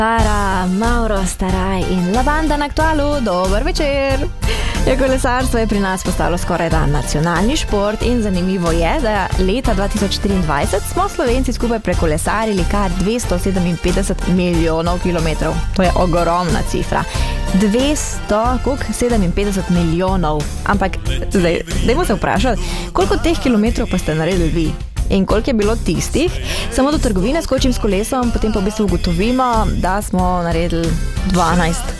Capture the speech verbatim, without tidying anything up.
Tara, Mauro, Staraj in Lavanda na Aktualu, dober večer. Ja, kolesarstvo je pri nas postalo skoraj da nacionalni šport in zanimivo je, da leta dva tisoč štiriindvajset smo Slovenci skupaj prekolesarili kar dvesto sedeminpetdeset milijonov kilometrov. To je ogromna cifra. dvesto sedeminpetdeset milijonov. Ampak zdaj, dajmo se vprašati, koliko teh kilometrov pa ste naredili vi? In koliko je bilo tistih? Samo do trgovine skočim s kolesom, potem pa v bistvu ugotovimo, da smo naredili dvanajst